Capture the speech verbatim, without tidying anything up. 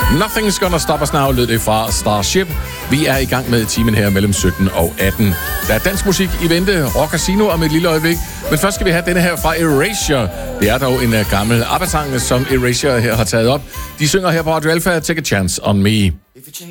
Nothing's Gonna Stop Us Now lød det fra Starship. Vi er i gang med timen her mellem sytten og atten. Der er dansk musik i vente, Rock Casino om et lille øjeblik. Men først skal vi have denne her fra Erasure. Det er dog en uh, gammel ABBA-sang, som Erasure her har taget op. De synger her på Radio Alpha, Take a Chance on Me.